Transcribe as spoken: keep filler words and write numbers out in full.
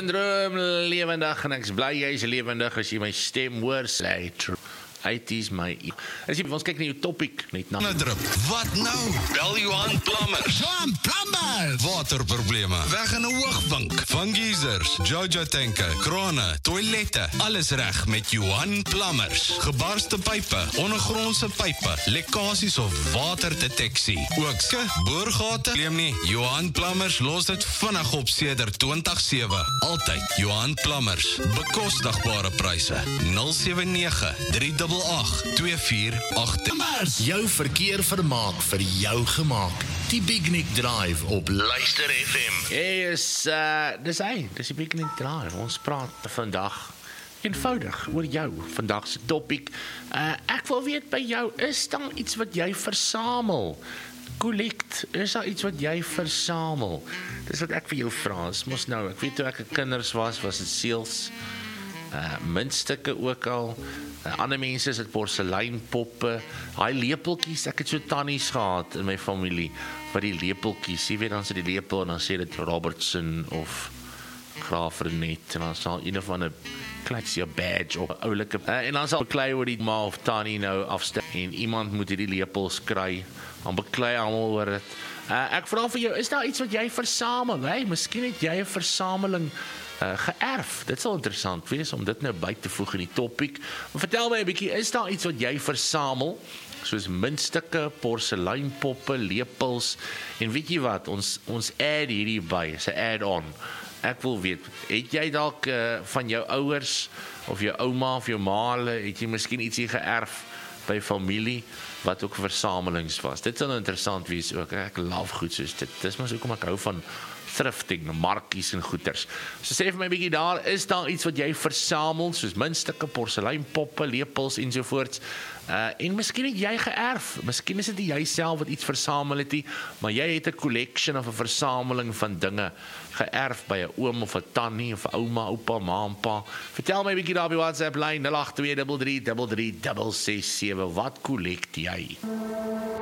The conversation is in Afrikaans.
droom lewendig en ek's bly jy's lewendig as jy my stem hoor. Slay true. eighties my. As jy ons kyk na jou topic net na. Drup. Wat nou? Bel Johan Plumbers. Johan Plumbers. Waterprobleme. Weg in 'n hoogwink. Van geysers, Jojo tanke, krane, toilette. Alles reg met Johan Plumbers. Gebarste pype, ondergrondse pype, lekkasies of waterdeteksie. Ook ske, boorgate. Probleem nie. Johan Plumbers los dit vinnig op sedert twintig sewe. Altyd Johan Plumbers. Bekostigbare pryse. nul sewe nege drie agt agt twee vier agt. Plumbers. Jou verkeer vermaak vir jou gemaak. Die Big Nick Drive op Luister F M. Hey, is, uh, dis hy, dis die Big Nick Drive. Ons praat vandag eenvoudig oor jou, vandag se topic. Uh, ek wil weet by jou, is daar iets wat jy versamel? Collect, is daar iets wat jy versamel? Dis wat ek vir jou vra, is mos nou, ek weet toe ek 'n kinders was, was dit seels, uh, muntstukke ook al, uh, ander mense is dit porseleinpoppe, daai lepeltjies, ek het so tannies gehad in my familie, wat die lepeltjies, jy weet, dan sê die lepel en dan sê dit Robertson of Graaf Renet, en dan sal een of ander kleksie badge op, oulike, uh, en dan sal beklei oor die ma of tannie nou afstel, en iemand moet hierdie lepels kry, dan beklei almal oor dit. Uh, ek vra vir jou, is daar iets wat jy versamel? Hey, miskien het jy 'n versameling uh, geërf. Dit sal interessant wees om dit nou by te voeg in die topic. Maar vertel my 'n bietjie, is daar iets wat jy versamel? Soos muntstukke, porseleinpoppe, lepels, en weet jy wat, ons, ons add hierdie by, is 'n add-on. Ek wil weet, het jy dalk uh, van jou ouers, of jou ouma, of jou ma, het jy miskien ietsie geërf by familie, wat ook versamelings was. Dit sal interessant wees ook, ek love goed soos dit, dis maar so kom ek hou van thrifting, markies en goeders. So sê vir my bietjie daar, is daar iets wat jy versamel, soos muntstukke, porseleinpoppe, lepels ensovoorts, uh, en miskien het jy geërf, miskien is dit nie jy self wat iets versamel het nie, maar jy het 'n collection of 'n versameling van dinge geërf by 'n oom of 'n tannie of 'n ouma, oupa, ma en pa. Vertel my bietjie daar op die WhatsApp lyn nul agt twee drie drie drie drie ses ses sewe, wat collect jy?